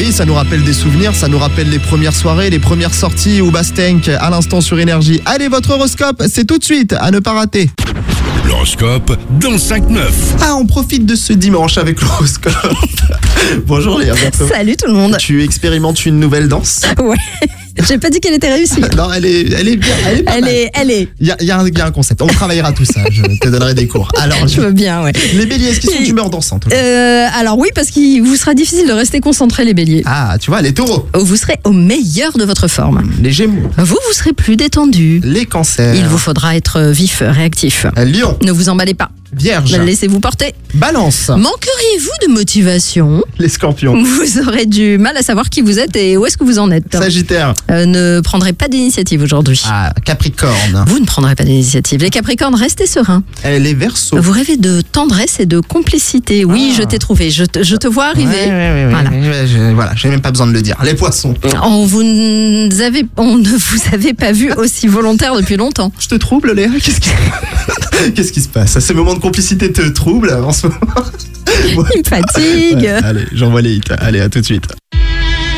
Oui, ça nous rappelle des souvenirs, ça nous rappelle les premières soirées, les premières sorties ou Bastenk à l'instant sur Énergie. Allez, votre horoscope, c'est tout de suite, à ne pas rater. L'horoscope dans 5-9. Ah, on profite de ce dimanche avec l'horoscope. Bonjour Léa, bientôt. Salut tout le monde. Tu expérimentes une nouvelle danse? Ouais. J'ai pas dit qu'elle était réussie. Non, elle est bien, Elle est. Il y a un concept, on travaillera tout ça, je te donnerai des cours. Alors, Je veux bien, ouais. les béliers, est-ce qu'ils sont d'humeur dansante? Alors oui, parce qu'il vous sera difficile de rester concentré, les béliers. Ah, tu vois, les taureaux, Vous serez au meilleur de votre forme. les gémeaux, Vous serez plus détendu. les cancers, Il vous faudra être vif, réactif. lion, Ne vous emballez pas. vierge, Laissez-vous porter. balance, Manqueriez-vous de motivation? les scorpions, Vous aurez du mal à savoir qui vous êtes et où est-ce que vous en êtes. sagittaire, Ne prendrez pas d'initiative aujourd'hui. ah, capricorne, Vous ne prendrez pas d'initiative. Les Capricornes, restez sereins. les verseaux. Vous rêvez de tendresse et de complicité. Oui, Ah. je t'ai trouvé. Je te vois arriver. Voilà. Voilà, j'ai même pas besoin de le dire. Les poissons, On ne vous avait pas vu aussi volontaire depuis longtemps. je te trouble Léa? Qu'est-ce qui se passe? Ces moments de complicité te troublent en ce moment? Il me fatigue. Ouais, allez, j'envoie les hits. Allez, à tout de suite.